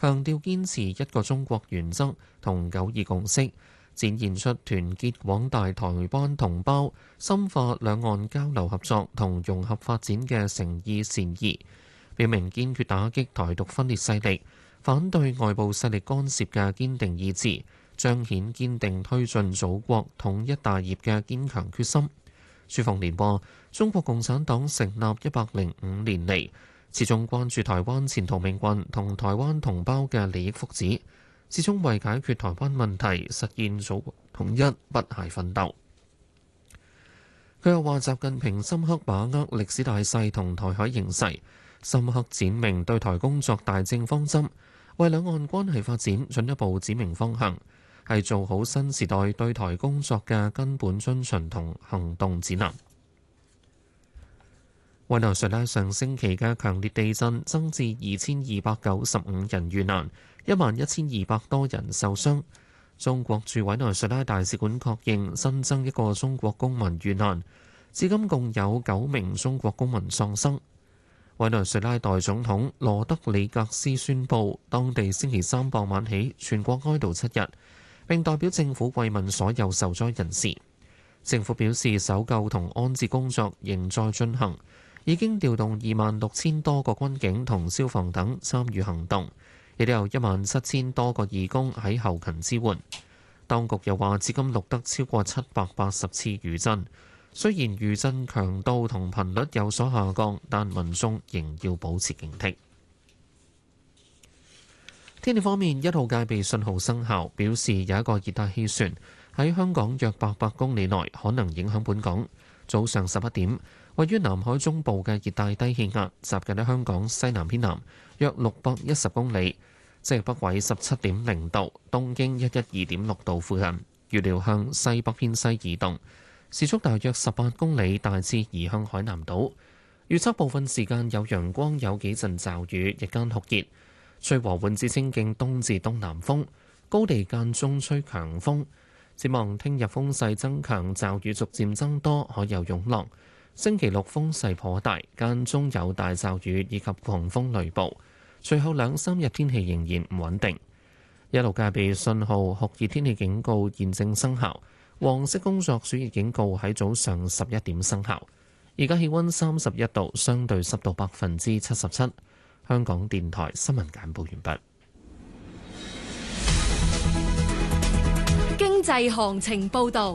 強調堅持一個中國原則同九二共識，展現出團結廣大台灣同胞、深化兩岸交流合作同融合發展嘅誠意善意，表明堅決打擊台獨分裂勢力、反對外部勢力干涉嘅堅定意志，彰顯堅定推進祖國統一大業嘅堅強決心。朱鳳蓮話：中國共產黨成立105年嚟，始終關注台灣前途命運同台灣同胞嘅利益福祉，始終為解決台灣問題、實現祖國統一不懈奮鬥。佢又話：習近平深刻把握歷史大勢同台海形勢，深刻闡明對台工作大政方針，為兩岸關係發展進一步指明方向，係做好新時代對台工作嘅根本遵循同行動指南。委內瑞拉上星期嘅強烈地震增至2295人遇難，11200多人受傷。中國駐委內瑞拉大使館確認新增一個中國公民遇難，至今共有9名中國公民喪生。委內瑞拉代總統羅德里格斯宣布，當地星期三傍晚起全國哀悼7日，並代表政府慰問所有受災人士。政府表示，搜救同安置工作仍在進行，已經調動26000多個軍警同消防等參與行動，亦都有17000多個義工喺後勤支援。當局又話，至今錄得超過780次餘震，雖然餘震強度同頻率有所下降，但民眾仍要保持警惕。天氣方面，1號戒備信號生效，表示有一個熱帶氣旋喺香港約800公里內可能影響本港。早上11點，位於南海中部嘅熱帶低氣壓集結喺香港西南偏南約610公里，即係北緯17.0度、東經112.6度附近，預料向西北偏西移動，時速大約18公里，大致移向海南島。預測部分時間有陽光，有幾陣驟雨，日間酷熱，吹和緩至清勁東至東南風，高地間中吹強風。展望聽日風勢增強，驟雨逐漸增多，海有湧浪。星期六風勢頗大，間中有大驟雨以及狂風雷暴。隨後2-3日天氣仍然唔穩定。1號戒備信號、酷熱天氣警告現正生效，黃色工作暑熱警告喺早上11點生效。而家氣溫31度，相對濕度77%。香港電台新聞簡報完畢。 經濟行情報導。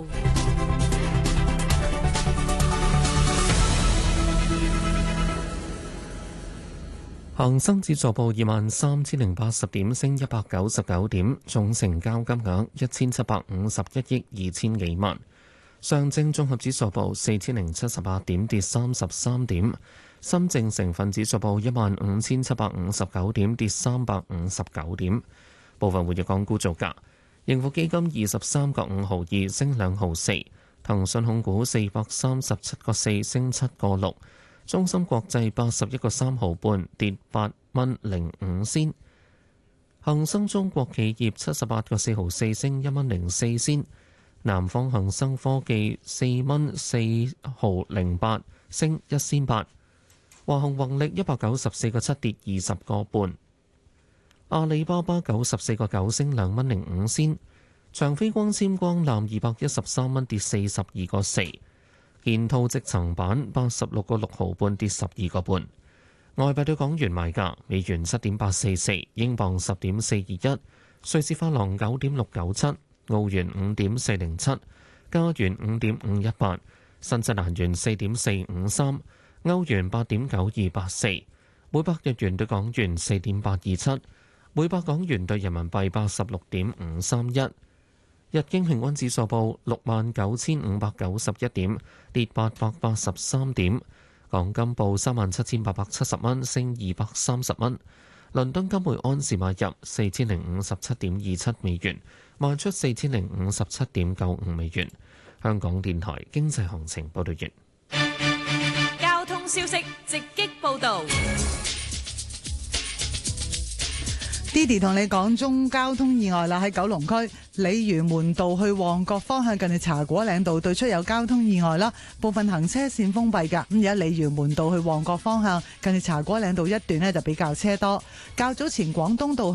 恒生指數報23,080點，升199點，總成交金額1751億2千幾萬。上證綜合指數報4078點，跌33點。深證成分指數報15,759點，跌359點。部分活躍港股造價：盈富基金23個5毫2，升2毫4；騰訊控股437個4，升7個6；中芯國際81個3毫半，跌8蚊05仙；恒生中國企業78個4毫4，升1蚊04仙；南方恒生科技4蚊4毫08，升1仙8；華虹宏力194個7，跌20個半；阿里巴巴94個9，升2蚊05仙；長飛光纖光纜213蚊，跌42個4；建滔積層板86個6毫半，跌12個半。外幣對港元賣價：美元7.844，英鎊10.421，瑞士法郎9.697，澳元5.407，加元5.518，新西蘭元4.453，歐元8.9284，每百日元對港元4.827，每百港元對人民幣86.531。日經平均指數報69,591點，跌883點。港金報37,870蚊，升230蚊。倫敦金每安士買入4057.27美元，賣出4057.95美元。香港電台經濟行情報道完。 交通消息直擊報導。 Didi 同你講中交通意外啦，喺九龍區鯉魚門道去旺角方向，近住茶果嶺道對出有交通意外啦，部分行車線封閉㗎。咁而家鯉魚門道去旺角方向，近住茶果嶺道一段呢就比較車多。較早前廣東道